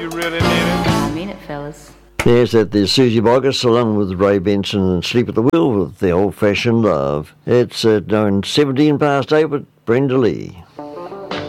You really mean it? I mean it, fellas. Yes, that there's Susie Boggess along with Ray Benson and Sleep at the Wheel with the old-fashioned love. It's at 17 past 8 with Brenda Lee.